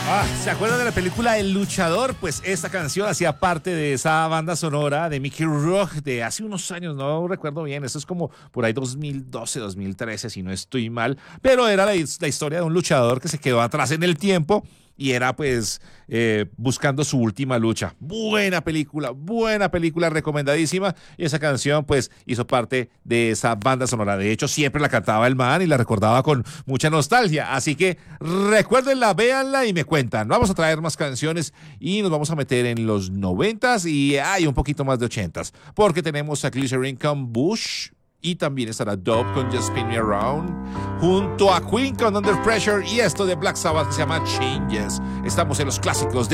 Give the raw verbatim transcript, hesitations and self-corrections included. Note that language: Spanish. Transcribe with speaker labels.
Speaker 1: Ah, ¿se acuerdan de la película El Luchador? Pues esta canción hacía parte de esa banda sonora de Mickey Rourke de hace unos años, no recuerdo bien, eso es como por ahí dos mil doce, dos mil trece, si no estoy mal, pero era la, la historia de un luchador que se quedó atrás en el tiempo y era pues eh, buscando su última lucha. Buena película, buena película, recomendadísima. Y esa canción pues hizo parte de esa banda sonora. De hecho, siempre la cantaba el man y la recordaba con mucha nostalgia. Así que recuérdenla, véanla y me cuentan. Vamos a traer más canciones y nos vamos a meter en los noventas y hay un poquito más de ochentas. Porque tenemos a Glycerin con Bush. Y también estará Dope con Just Spin Me Around, junto a Queen con Under Pressure y esto de Black Sabbath que se llama Changes. Estamos en los clásicos de